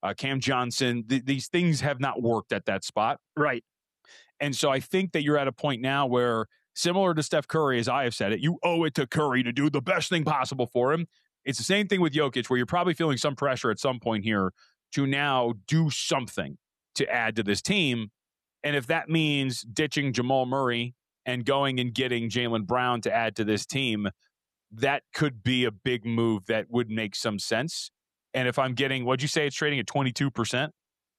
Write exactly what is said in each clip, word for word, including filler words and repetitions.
uh, Cam Johnson. Th- these things have not worked at that spot. Right. And so I think that you're at a point now where, similar to Steph Curry, as I have said it, you owe it to Curry to do the best thing possible for him. It's the same thing with Jokic, where you're probably feeling some pressure at some point here to now do something to add to this team. And if that means ditching Jamal Murray and going and getting Jaylen Brown to add to this team, that could be a big move that would make some sense. And if I'm getting, what'd you say it's trading at twenty-two percent?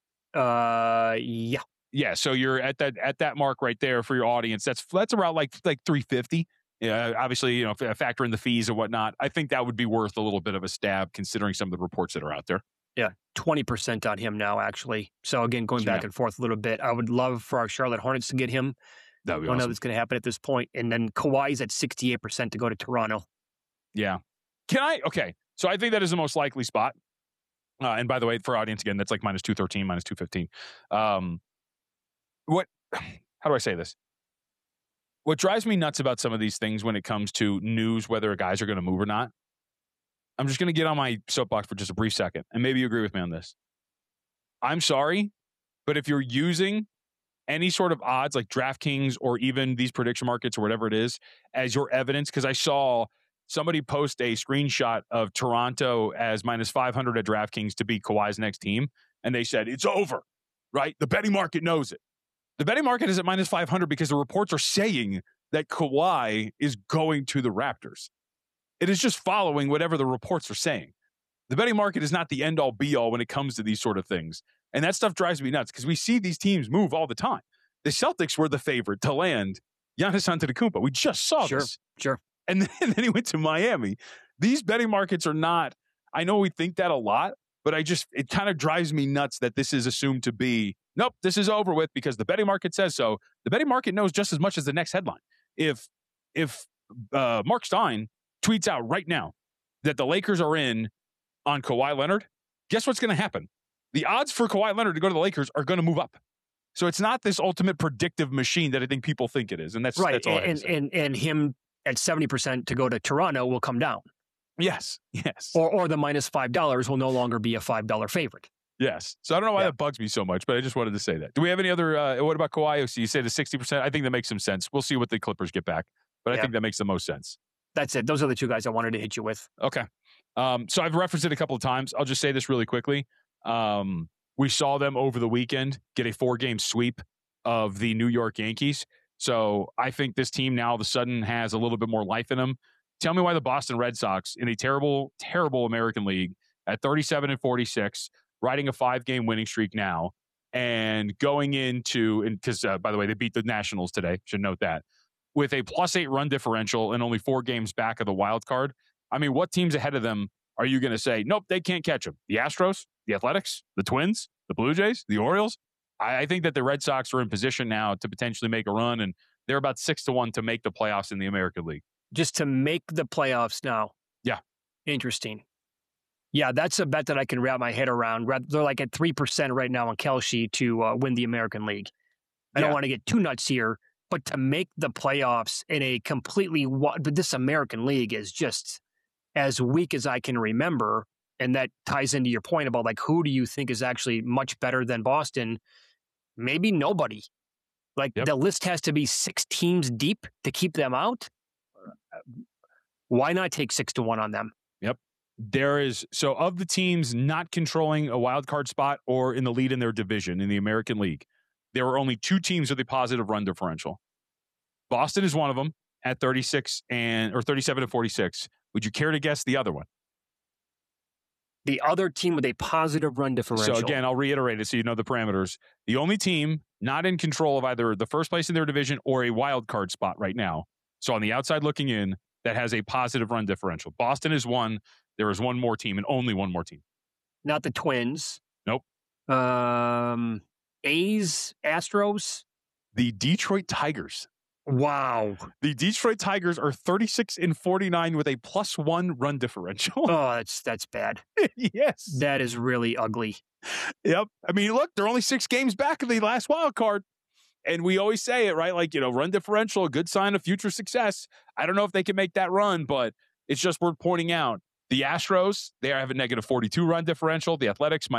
Uh, yeah. Yeah, so you're at that at that mark right there for your audience. That's that's around like like three fifty. Yeah, obviously, you know, factor in the fees and whatnot. I think that would be worth a little bit of a stab, considering some of the reports that are out there. Yeah, twenty percent on him now, actually. So again, going back yeah. and forth a little bit. I would love for our Charlotte Hornets to get him. That would be I don't awesome. know if it's going to happen at this point. And then Kawhi's at sixty-eight percent to go to Toronto. Yeah. Can I? Okay. So I think that is the most likely spot. Uh, and by the way, for our audience, again, that's like minus two thirteen, minus two fifteen. Um, what, how do I say this? What drives me nuts about some of these things when it comes to news, whether guys are going to move or not, I'm just going to get on my soapbox for just a brief second, and maybe you agree with me on this. I'm sorry, but if you're using any sort of odds like DraftKings or even these prediction markets or whatever it is as your evidence, because I saw somebody post a screenshot of Toronto as minus five hundred at DraftKings to beat Kawhi's next team, and they said, it's over, right? The betting market knows it. The betting market is at minus five hundred because the reports are saying that Kawhi is going to the Raptors. It is just following whatever the reports are saying. The betting market is not the end-all, be-all when it comes to these sort of things. And that stuff drives me nuts because we see these teams move all the time. The Celtics were the favorite to land Giannis Antetokounmpo. We just saw Sure, this. sure. And then, and then he went to Miami. These betting markets are not, I know we think that a lot, but I just, it kind of drives me nuts that this is assumed to be, nope, this is over with because the betting market says so. The betting market knows just as much as the next headline. If, if uh, Mark Stein tweets out right now that the Lakers are in on Kawhi Leonard, guess what's going to happen? The odds for Kawhi Leonard to go to the Lakers are going to move up. So it's not this ultimate predictive machine that I think people think it is. And that's, right. that's all and, and, and, and him at seventy percent to go to Toronto will come down. Yes, yes. Or or the minus five dollars will no longer be a five dollar favorite. Yes. So I don't know why yeah. that bugs me so much, but I just wanted to say that. Do we have any other, uh, what about Kawhi? So you say the sixty percent. I think that makes some sense. We'll see what the Clippers get back, but I yeah. think that makes the most sense. That's it. Those are the two guys I wanted to hit you with. Okay. Um, so I've referenced it a couple of times. I'll just say this really quickly. Um, we saw them over the weekend get a four-game sweep of the New York Yankees. So I think this team now all of a sudden has a little bit more life in them. Tell me why the Boston Red Sox in a terrible, terrible American League at thirty-seven and forty-six, riding a five-game winning streak now, and going into, because uh, by the way, they beat the Nationals today, should note that, with a plus eight run differential and only four games back of the wild card. I mean, what teams ahead of them are you going to say, nope, they can't catch them? The Astros, the Athletics, the Twins, the Blue Jays, the Orioles? I, I think that the Red Sox are in position now to potentially make a run, and they're about six to one to make the playoffs in the American League. Just to make the playoffs now. Yeah. Interesting. Yeah, that's a bet that I can wrap my head around. They're like at three percent right now on Kelce to uh, win the American League. I yeah. don't want to get too nuts here, but to make the playoffs in a completely, but this American League is just as weak as I can remember. And that ties into your point about like, who do you think is actually much better than Boston? Maybe nobody. Like yep. the list has to be six teams deep to keep them out. Why not take six to one on them? Yep. There is, so of the teams not controlling a wild card spot or in the lead in their division in the American League, there are only two teams with a positive run differential. Boston is one of them at thirty-six and or thirty-seven and forty-six. Would you care to guess the other one? The other team with a positive run differential. So again, I'll reiterate it so you know the parameters. The only team not in control of either the first place in their division or a wild card spot right now. So on the outside looking in, that has a positive run differential. Boston is one. There is one more team and only one more team. Not the Twins. Nope. Um, A's, Astros. The Detroit Tigers. Wow. The Detroit Tigers are thirty-six and forty-nine with a plus one run differential. Oh, that's that's bad. Yes. That is really ugly. Yep. I mean, look, they're only six games back of the last wild card. And we always say it, right? Like, you know, run differential, a good sign of future success. I don't know if they can make that run, but it's just worth pointing out. The Astros, they have a negative forty-two run differential. The Athletics,